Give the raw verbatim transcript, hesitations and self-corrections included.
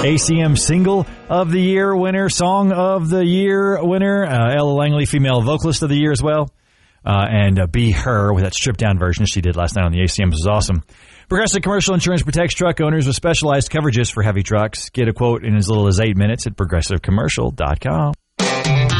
A C M Single of the Year winner, Song of the Year winner, uh, Ella Langley, Female Vocalist of the Year as well. Uh, and uh, Be Her with that stripped-down version she did last night on the A C M. This was awesome. Progressive Commercial Insurance protects truck owners with specialized coverages for heavy trucks. Get a quote in as little as eight minutes at progressive commercial dot com.